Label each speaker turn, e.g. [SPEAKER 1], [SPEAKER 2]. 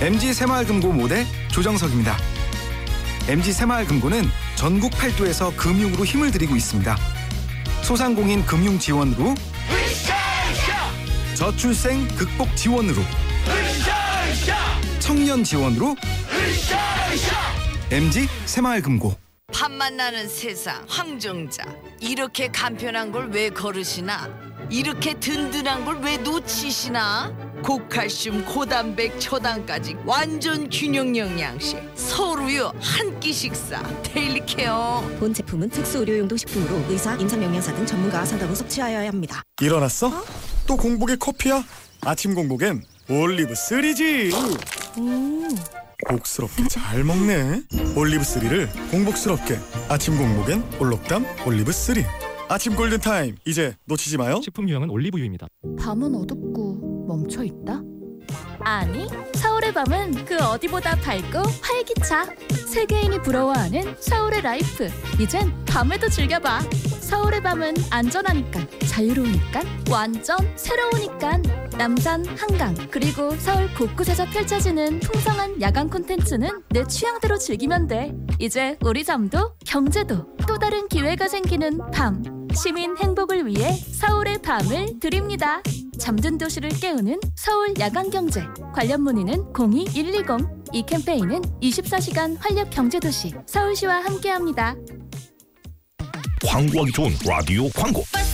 [SPEAKER 1] MG 새마을금고 모대 조정석입니다. MG 새마을금고는 전국 8도에서 금융으로 힘을 들이고 있습니다. 소상공인 금융 지원으로, 저출생 극복 지원으로, 청년 지원으로, MG 새마을금고.
[SPEAKER 2] 밥 만나는 세상 황정자, 이렇게 간편한 걸 왜 거르시나? 이렇게 든든한 걸 왜 놓치시나? 고칼슘, 고단백, 초당까지 완전 균형 영양식 서울우유 한 끼 식사 데일리 케어.
[SPEAKER 3] 본 제품은 특수 의료용도 식품으로 의사, 임상영양사 등 전문가와 상담 후 섭취하여야 합니다.
[SPEAKER 4] 일어났어? 또 공복에 커피야? 아침 공복엔 올리브 3지. 복스럽게 잘 먹네. 올리브 3를 공복스럽게. 아침 공복엔 올록담 올리브 3. 아침 골든타임, 이제 놓치지 마요.
[SPEAKER 5] 식품 유형은 올리브유입니다.
[SPEAKER 6] 밤은 어둡고 멈춰있다? 아니, 서울의 밤은 그 어디보다 밝고 활기차. 세계인이 부러워하는 서울의 라이프. 이젠 밤에도 즐겨봐. 서울의 밤은 안전하니까, 자유로우니까, 완전 새로우니까. 남산, 한강, 그리고 서울 곳곳에서 펼쳐지는 풍성한 야간 콘텐츠는 내 취향대로 즐기면 돼. 이제 우리 잠도 경제도 또 다른 기회가 생기는 밤. 시민 행복을 위해 서울의 밤을 드립니다. 잠든 도시를 깨우는 서울 야간경제. 관련 문의는 02-120. 이 캠페인은 24시간 활력경제도시 서울시와 함께합니다.
[SPEAKER 7] 광고하기 좋은 라디오 광고.